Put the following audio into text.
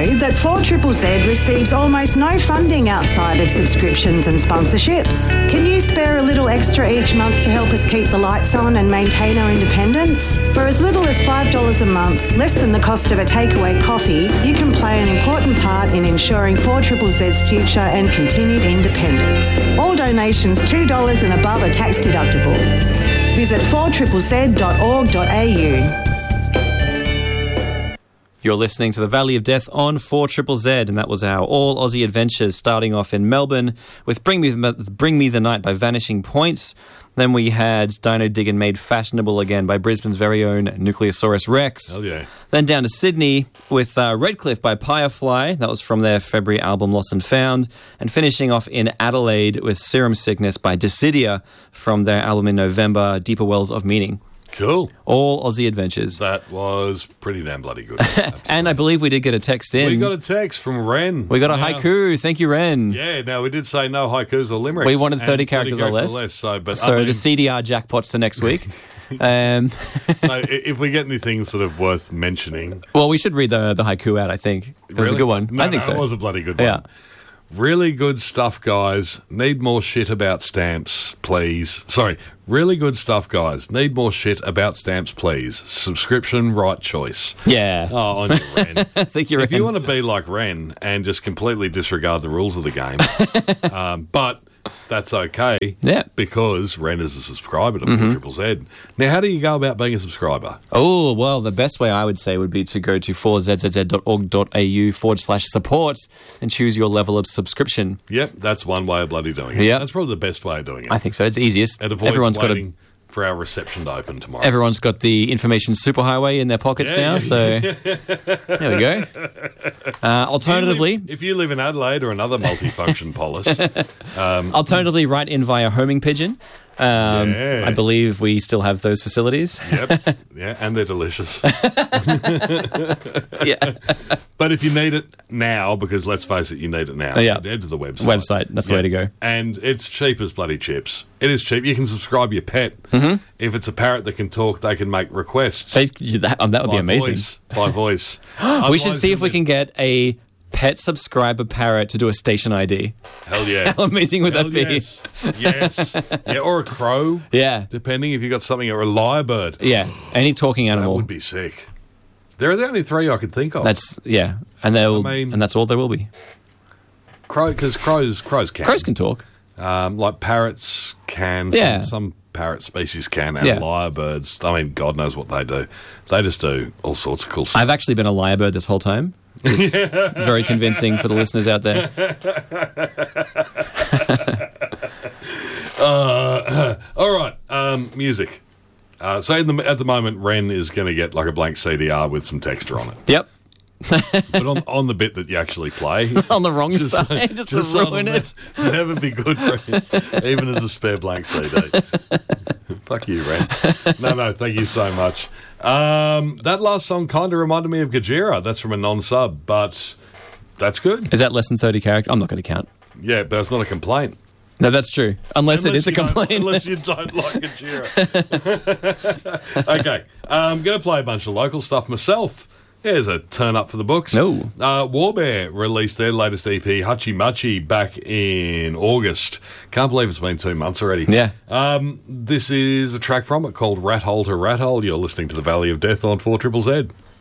know that 4ZZZ receives almost no funding outside of subscriptions and sponsorships? Can you spare a little extra each month to help us keep the lights on and maintain our independence? For as little as $5 a month, less than the cost of a takeaway coffee, you can play an important part in ensuring 4ZZZ's future and continued independence. All donations $2 and above are tax deductible. Visit 4ZZZ.org.au. You're listening to The Valley of Death on 4ZZZ, and that was our All Aussie Adventures, starting off in Melbourne with Bring Me the Night by Vanishing Points. Then we had Dino Diggin' made fashionable again by Brisbane's very own Nucleosaurus Rex. Hell yeah. Then down to Sydney with Redcliffe by Firefly. That was from their February album Lost and Found. And finishing off in Adelaide with Serum Sickness by Dissidia from their album in November, Deeper Wells of Meaning. Cool. All Aussie Adventures. That was pretty damn bloody good. And I believe we did get a text in. We got a text from Ren. We got a haiku. Thank you, Ren. Yeah, now we did say no haikus or limericks. We wanted 30 characters or less. So the CDR jackpot's to next week. If we get anything sort of worth mentioning. Well, we should read the haiku out, I think. It was a good one. No, I think so. It was a bloody good one. Yeah. Really good stuff, guys. Need more shit about stamps, please. Sorry. Really good stuff, guys. Need more shit about stamps, please. Subscription, right choice. Yeah. Oh, on your Ren. Thank you, Ren. If you want to be like Ren and just completely disregard the rules of the game, but that's okay. Yeah. Because Ren is a subscriber to 4ZZZ. Now, how do you go about being a subscriber? Oh, well, the best way I would say would be to go to 4zzz.org.au/support and choose your level of subscription. Yep, that's one way of bloody doing it. Yeah. That's probably the best way of doing it. I think so. It's easiest. It avoids waiting for our reception to open tomorrow. Everyone's got the information superhighway in their pockets now, so there we go. Alternatively, if you live in Adelaide or another multifunction polis, alternatively, write in via homing pigeon. I believe we still have those facilities. Yep, yeah, and they're delicious. Yeah, but if you need it now, because let's face it, you need it now. Yeah, head to the website. That's the way to go. And it's cheap as bloody chips. It is cheap. You can subscribe your pet. If it's a parrot that can talk, they can make requests. That would be amazing. By voice. We should see if we can get a pet subscriber parrot to do a station ID. Hell yeah. How amazing would that be? Yes. Yeah, or a crow. Yeah. Depending if you got something, or a lyrebird. Yeah. Any talking animal. That would be sick. There are the only three I could think of. And that's all there will be. Because crows can. Crows can talk. Like parrots can. Yeah. Some parrot species can. And lyrebirds, I mean, God knows what they do. They just do all sorts of cool stuff. I've actually been a lyrebird this whole time. Just very convincing for the listeners out there. All right, music. So at the moment, Ren is going to get like a blank CDR with some texture on it. Yep. But on the bit that you actually play. On the wrong side, just to ruin it. Never be good for it, even as a spare blank CD. Fuck you, Ren. No, thank you so much. That last song kind of reminded me of Gajira. That's from a non-sub, but that's good. Is that less than 30 characters? I'm not going to count. Yeah, but it's not a complaint. No, that's true. Unless it is a complaint. Unless you don't like Gajira. Okay, I'm going to play a bunch of local stuff myself. Here's a turn up for the books. No. Warbear released their latest EP, Hachi Machi, back in August. Can't believe it's been 2 months already. Yeah. This is a track from it called Rat Hole to Rat Hole. You're listening to The Valley of Death on 4ZZZ.